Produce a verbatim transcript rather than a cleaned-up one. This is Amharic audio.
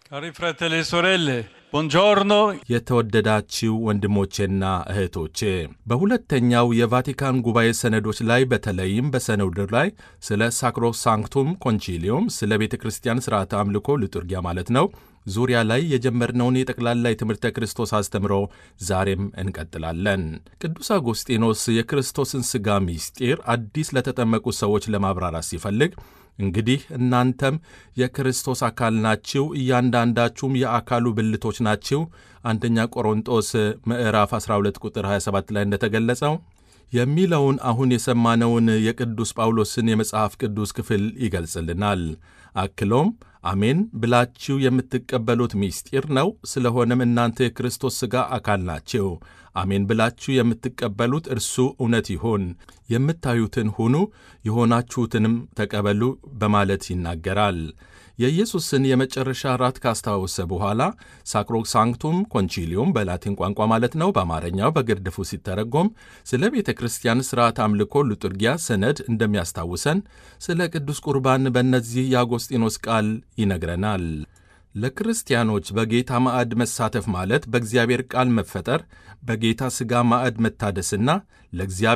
Cari fratelli e sorelle, buongiorno. የተወደዳችሁ ወንድሞቼና እህቶቼ በሁለተኛው የቫቲካን ጉባኤ ሰነዶች ላይ በተለይም በሰነዱ ላይ ስለ ሳክሮሳንክቱም ኮንቺሊዮም ስለ ቤተ ክርስቲያን ሥርዓተ አምልኮ ሊቱርጊያ ማለት ነው ዙሪያ ላይ የጀመርነውን የጠቅላላ የትምህርተ ክርስቶስ አስተምሮ ዛሬም እንቀጥላለን። ቅዱስ አጎስጢኖስ የክርስቶስን ሥጋ ምስጢር አዲስ ለተጠመቁ ሰዎች ለማብራራት ሲፈልግ እንግዲህ እናንተም የክርስቶስ አካል ናችሁ፣ እያንዳንዳችሁም የአካሉ ብልቶች ናችሁ አንደኛ ቆሮንጦስ ምዕራፍ አስራ ሁለት ቁጥር ሃያ ሰባት ላይ እንደተገለጸው የሚለውን አሁን የሰማነውን የቅዱስ ጳውሎስን የመጽሐፍ ቅዱስ ክፍል ይገልጽልናል። አክሎም አሜን ብላችሁ የምትቀበሉት ምስጢር ነው። ስለሆነም እናንተ የክርስቶስ ሥጋ አካል ናችሁ። አሜን ብላችሁ የምትቀበሉት እርሱ እውነት ይሁን፣ የምታዩትን ሁኑ፣ የሆናችሁትንም ተቀበሉ በማለት ይናገራል። የኢየሱስን የመጨረሻ ራት ካስታወሰ በኋላ ሳክሮሳንክቱም ኮንቺሊዮም በላቲን ቋንቋ ማለት ነው፣ በአማርኛው በግርድፉ ሲተረጎም ስለ ቤተ ክርስቲያን ሥርዓት አምልኮ ሊቱርጊያ ሰነድ እንደሚያስታውሰን ስለ ቅዱስ ቁርባን በእነዚህ የአጎስጢኖስ ቃል ይነግረናል። ለክርስቲያኖች በጌታ ማዕድ መሳተፍ ማለት በእግዚአብሔር ቃል መፈጠር፣ በጌታ ሥጋ ማዕድ መታደስና ለእግዚአብሔር